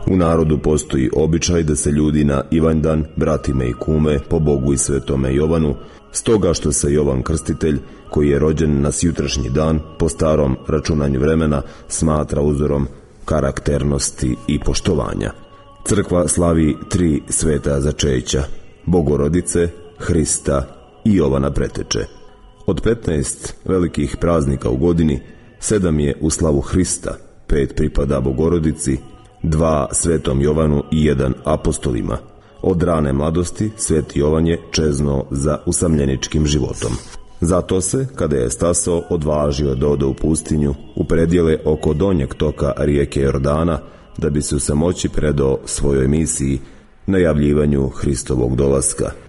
U narodu postoji običaj da se ljudi na Ivanjdan, bratime i kume, po Bogu i svetome Jovanu, stoga što se Jovan Krstitelj, koji je rođen na sjutrašnji dan, po starom računanju vremena, smatra uzorom karakternosti i poštovanja. Crkva slavi 3 sveta začeća: Bogorodice, Hrista i Jovana Preteče. Od 15 velikih praznika u godini, 7 je u slavu Hrista, 5 pripada Bogorodici, 2 svetom Jovanu i 1 apostolima. Od rane mladosti sveti Jovan je čezno za usamljeničkim životom. Zato se, kada je stasao, odvažio da ode u pustinju, u predjele oko donjeg toka rijeke Jordana, da bi se u samoći predao svojoj misiji, najavljivanju Hristovog dolaska.